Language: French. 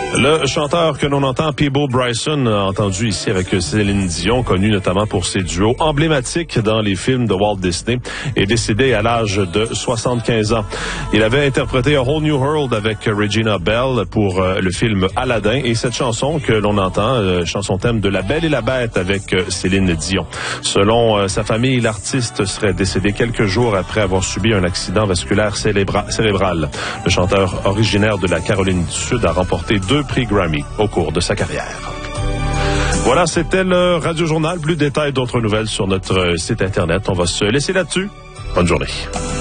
Le chanteur que l'on entend, Peabo Bryson, entendu ici avec Céline Dion, connu notamment pour ses duos emblématiques dans les films de Walt Disney, est décédé à l'âge de 75 ans. Il avait interprété A Whole New World avec Regina Bell pour le film Aladdin et cette chanson que l'on entend, chanson thème de La Belle et la Bête avec Céline Dion. Selon sa famille, l'artiste serait décédé quelques jours après avoir subi un accident vasculaire cérébral. Le chanteur originaire de la Caroline du Sud a remporté 2 prix Grammy au cours de sa carrière. Voilà, c'était le Radio Journal. Plus de détails, d'autres nouvelles sur notre site Internet. On va se laisser là-dessus. Bonne journée.